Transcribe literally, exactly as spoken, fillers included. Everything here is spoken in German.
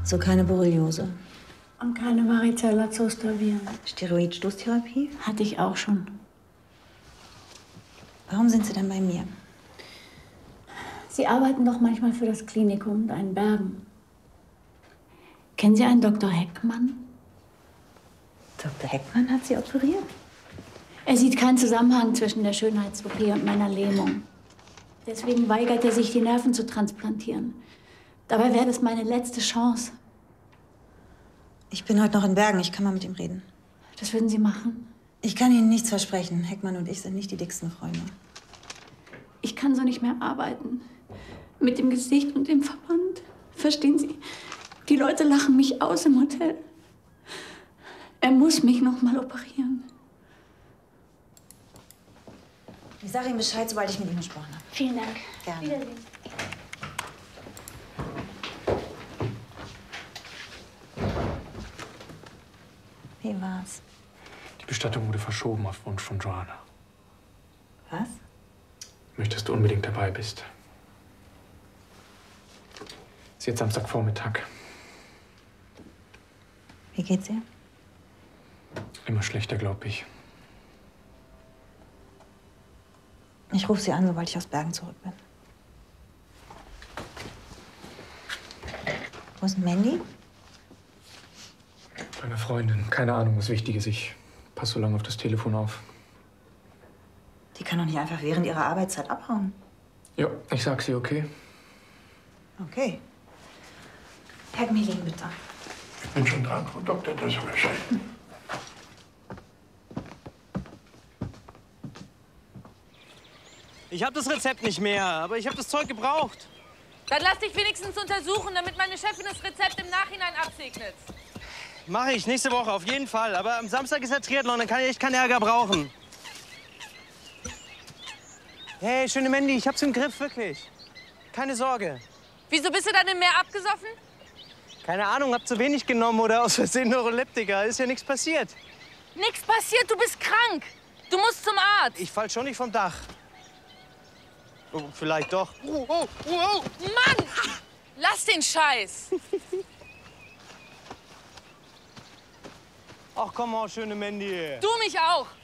So keine Borreliose. Und keine Varicella-Zoster-Viren. Steroidstoßtherapie? Hatte ich auch schon. Warum sind Sie denn bei mir? Sie arbeiten doch manchmal für das Klinikum da in Bergen. Kennen Sie einen Doktor Heckmann? Doktor Heckmann hat Sie operiert? Er sieht keinen Zusammenhang zwischen der Schönheits-O P und meiner Lähmung. Deswegen weigert er sich, die Nerven zu transplantieren. Dabei wäre das meine letzte Chance. Ich bin heute noch in Bergen. Ich kann mal mit ihm reden. Das würden Sie machen? Ich kann Ihnen nichts versprechen. Heckmann und ich sind nicht die dicksten Freunde. Ich kann so nicht mehr arbeiten. Mit dem Gesicht und dem Verband. Verstehen Sie? Die Leute lachen mich aus im Hotel. Er muss mich noch mal operieren. Ich sage ihm Bescheid, sobald ich mit ihm gesprochen habe. Vielen Dank. Gerne. Wiedersehen. Wie war's? Die Bestattung wurde verschoben auf Wunsch von Joanna. Was? Ich möchte, dass du unbedingt dabei bist. Es ist jetzt Samstagvormittag. Wie geht's ihr? Immer schlechter, glaube ich. Ich rufe Sie an, sobald ich aus Bergen zurück bin. Wo ist denn Mandy? Meine Freundin. Keine Ahnung, was Wichtiges. Ich passe so lange auf das Telefon auf. Die kann doch nicht einfach während ihrer Arbeitszeit abhauen. Ja, ich sag's ihr, okay? Okay. Herr Gmelin, bitte. Ich bin schon dran, Frau Doktor, das soll erscheinen. Ich habe das Rezept nicht mehr, aber ich habe das Zeug gebraucht. Dann lass dich wenigstens untersuchen, damit meine Chefin das Rezept im Nachhinein absegnet. Mache ich nächste Woche auf jeden Fall. Aber am Samstag ist der Triathlon, dann kann ich echt keinen Ärger brauchen. Hey, schöne Mandy, ich hab's im Griff, wirklich. Keine Sorge. Wieso bist du dann im Meer abgesoffen? Keine Ahnung, hab zu wenig genommen oder aus Versehen Neuroleptika. Ist ja nichts passiert. Nichts passiert, du bist krank. Du musst zum Arzt. Ich fall schon nicht vom Dach. Oh, vielleicht doch. Oh, oh, oh, Mann! Lass den Scheiß. Ach komm mal, schöne Mandy. Du mich auch.